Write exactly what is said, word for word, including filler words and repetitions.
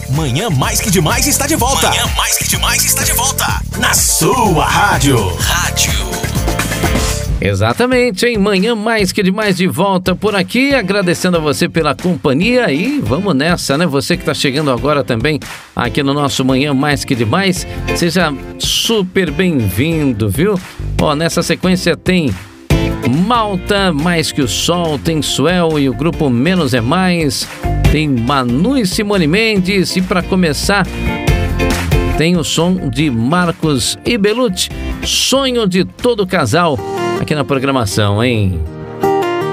Manhã Mais Que Demais está de volta. Manhã Mais Que Demais está de volta. Na sua rádio. Rádio. Exatamente, hein? Manhã Mais Que Demais de volta por aqui, agradecendo a você pela companhia e vamos nessa, né? Você que tá chegando agora também aqui no nosso Manhã Mais Que Demais, seja super bem-vindo, viu? Ó, nessa sequência tem Malta, Mais Que o Sol, tem Suel e o grupo Menos é Mais, tem Manu e Simone Mendes e para começar tem o som de Marcos e Belucci, Sonho de Todo Casal, aqui na programação, hein?